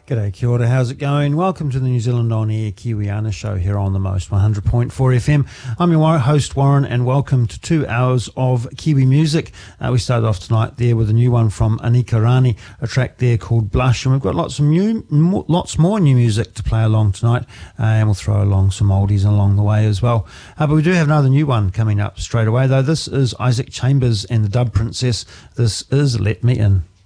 G'day, kia ora, how's it going? Welcome to the New Zealand On Air Kiwiana show here on the Most 100.4 FM. I'm your host Warren and welcome to 2 hours of Kiwi music. We started off tonight there with a new one from Anika Rani, a track there called Blush, and we've got lots more new music to play along tonight, and we'll throw along some oldies along the way as well. But we do have another new one coming up straight away though. This is Isaac Chambers and the Dub Princess. This is Let Me In.